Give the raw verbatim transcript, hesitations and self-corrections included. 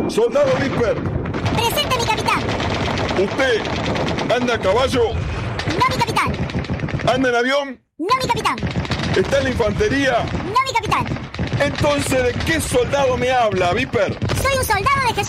Soldado Viper. Presente, mi capitán. ¿Usted anda a caballo? No, mi capitán. ¿Anda en avión? No, mi capitán. ¿Está en la infantería? No, mi capitán. Entonces, ¿de qué soldado me habla, Viper? Soy un soldado de Jesús.